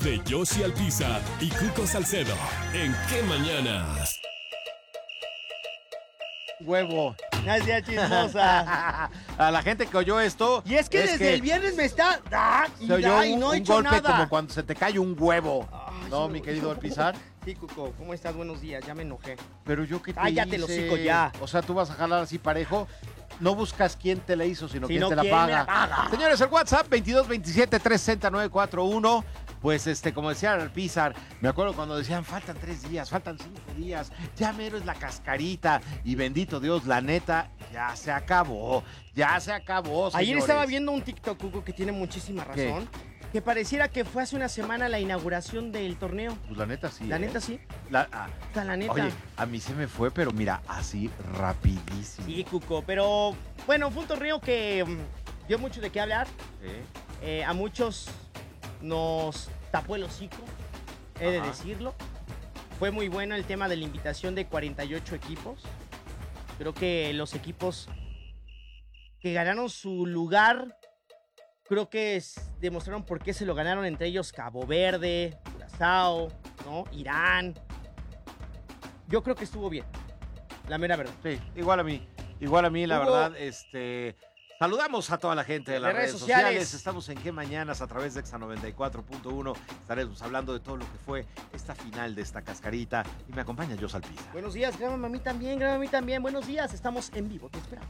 De Yoshi Alpizar y Cuco Salcedo. ¿En qué mañanas? Huevo. Gracias, chismosa. A la gente que oyó esto. Y es que desde el viernes me está. Se oyó y no he un hecho golpe nada. como cuando se te cae un huevo. Ay, No, sí, mi querido Alpizar. Sí, Cuco, ¿cómo estás? Buenos días, ya me enojé. Pero yo qué te Cállate, hice. el hocico ya. O sea, tú vas a jalar así parejo. No buscas quién te la hizo, sino quién te la ¿quién me paga. la paga? Señores, el WhatsApp 2227-360-941. Pues como decía Alpizar, me acuerdo cuando decían faltan 3 días, faltan 5 días, ya mero es la cascarita. Y bendito Dios, la neta, ya se acabó. Ya se acabó, señores. Ayer estaba viendo un TikTok, Cuco, que tiene muchísima razón. Que pareciera que fue hace una semana la inauguración del torneo. Pues la neta sí. La neta sí. O sea, la neta. Oye, a mí se me fue, pero mira, así rapidísimo. Sí, Cuco, pero bueno, fue un torneo que dio mucho de qué hablar. Sí. A muchos nos tapó el hocico, he de Ajá. decirlo. Fue muy bueno el tema de la invitación de 48 equipos. Creo que los equipos que ganaron su lugar, creo que demostraron por qué se lo ganaron, entre ellos Cabo Verde, Curazao, ¿no? Irán. Yo creo que estuvo bien, la mera verdad. Sí, igual a mí, la Hugo. verdad, saludamos a toda la gente de las redes sociales. Estamos en Qué Mañanas a través de Exa 94.1. Estaremos hablando de todo lo que fue esta final de esta cascarita. Y me acompaña Jos Alpizar. Buenos días, grábame a mí también, Buenos días, estamos en vivo, te esperamos.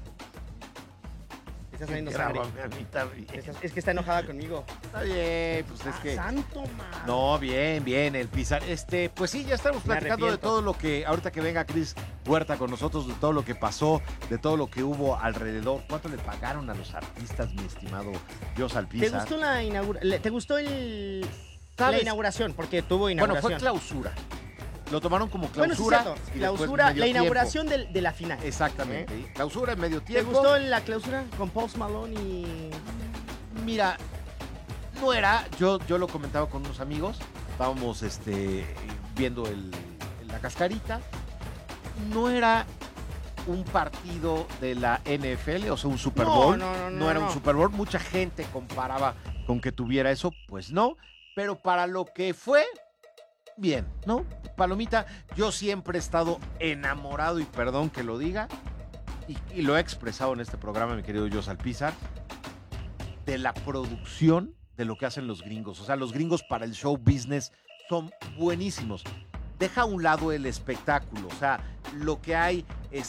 Estás saliendo sangre. Grábame a mí también. Es que está enojada conmigo. Está bien, pues es que... ¡Santo, man! No, bien, el Pizar. Pues sí, ya estamos Me platicando de arrepiento. todo lo que, ahorita que venga Cris Huerta con nosotros, de todo lo que pasó, de todo lo que hubo alrededor. ¿Cuánto le pagaron a los artistas, mi estimado Jos ¿Te Alpizar? gustó la inauguración? ¿Te gustó la ¿Sabes? inauguración? Porque tuvo Bueno, inauguración. fue clausura. Lo tomaron como Bueno, sí, clausura. cierto. y después Clausura, medio la tiempo. inauguración de la final. Exactamente. Clausura en medio ¿Te tiempo. gustó la clausura con Post Malone y...? Mira, no era, yo lo comentaba con unos amigos, estábamos viendo la cascarita, no era un partido de la NFL, o sea, un Super Bowl, No, era un Super Bowl, mucha gente comparaba con que tuviera eso, pues no, pero para lo que fue, bien, ¿no? Palomita, yo siempre he estado enamorado, y perdón que lo diga, y lo he expresado en este programa, mi querido Jos Alpizar, de la producción de lo que hacen los gringos. O sea, los gringos para el show business son buenísimos. Deja a un lado el espectáculo. O sea, lo que hay